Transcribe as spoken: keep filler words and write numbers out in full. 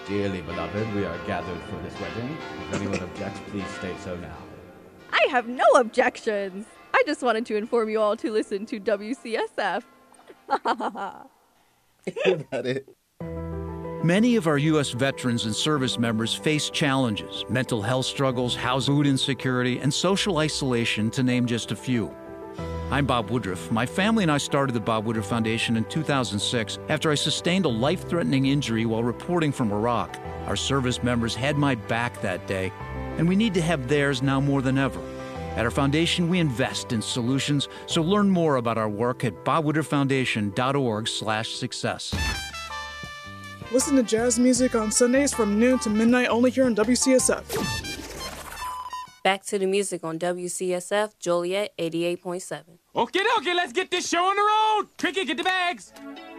Dearly beloved, we are gathered for this wedding. If anyone objects, please state so now. I have no objections. I just wanted to inform you all to listen to W C S F. About it. Many of our U S veterans and service members face challenges, mental health struggles, housing, food insecurity, and social isolation, to name just a few. I'm Bob Woodruff. My family and I started the Bob Woodruff Foundation in two thousand six after I sustained a life-threatening injury while reporting from Iraq. Our service members had my back that day, and we need to have theirs now more than ever. At our foundation, we invest in solutions, so learn more about our work at bob woodruff foundation dot org slash success. Listen to jazz music on Sundays from noon to midnight only here on W C S F. Back to the music on W C S F, Joliet eighty-eight point seven. Okay, okay, let's get this show on the road. Cricket, get the bags.